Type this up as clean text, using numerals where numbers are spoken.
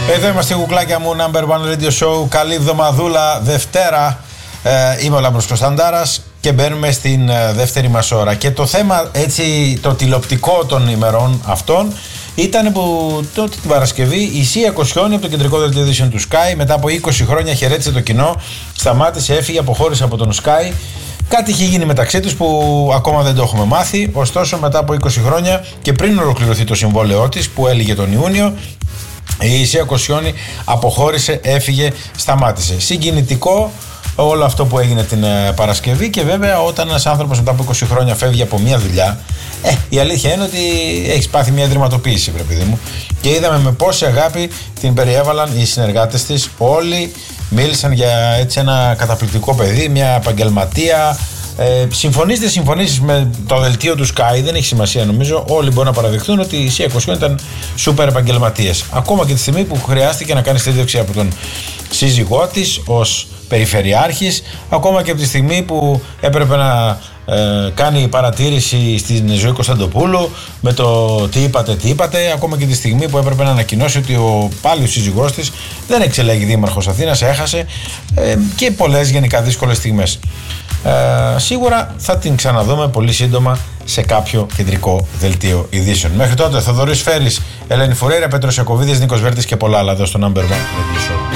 Εδώ είμαστε, κουκλάκια μου, Number One Radio Show. Καλή εβδομαδούλα, Δευτέρα. Είμαι ο Λάμπρος Κωνσταντάρας και μπαίνουμε στην δεύτερη μας ώρα. Και το θέμα, έτσι, το τηλεοπτικό των ημερών αυτών ήταν που τότε την Παρασκευή η Σία Κοσιόνη από το κεντρικό δελτίο ειδήσεων του Sky, μετά από 20 χρόνια χαιρέτησε το κοινό, σταμάτησε, έφυγε, αποχώρησε από τον Sky. Κάτι είχε γίνει μεταξύ τους που ακόμα δεν το έχουμε μάθει. Ωστόσο, μετά από 20 χρόνια και πριν ολοκληρωθεί το συμβόλαιό της που έλυγε τον Ιούνιο, η Σία Κοσιόνη αποχώρησε, έφυγε, σταμάτησε. Συγκινητικό όλο αυτό που έγινε την Παρασκευή, και βέβαια όταν ένας άνθρωπος μετά από 20 χρόνια φεύγει από μια δουλειά, η αλήθεια είναι ότι έχεις πάθει μια ιδρυματοποίηση, βρε παιδί μου. Και είδαμε με πόση αγάπη την περιέβαλαν οι συνεργάτες της. Όλοι μίλησαν για έτσι ένα καταπληκτικό παιδί, μια επαγγελματία. Συμφωνήσεις με το δελτίο του Sky, δεν έχει σημασία νομίζω. Όλοι μπορούν να παραδεχτούν ότι η Σία Κοσιόνη ήταν σούπερ επαγγελματίες. Ακόμα και τη στιγμή που χρειάστηκε να κάνει συνέντευξη από τον σύζυγό της ως περιφερειάρχης, ακόμα και από τη στιγμή που έπρεπε να κάνει παρατήρηση στην Ζωή Κωνσταντοπούλου με το τι είπατε, ακόμα και τη στιγμή που έπρεπε να ανακοινώσει ότι ο πάλιος σύζυγός της δεν εξελέγει δήμαρχος Αθήνας, έχασε, και πολλές γενικά δύσκολες στιγμές. Σίγουρα θα την ξαναδούμε πολύ σύντομα σε κάποιο κεντρικό δελτίο ειδήσεων. Μέχρι τότε, Θοδωρής Φέρης, Ελένη Φουρέιρα, Πέτρος Ιακωβίδης, Νίκος Βέρτης και πολλά άλλα εδώ στο Number One Radio Show.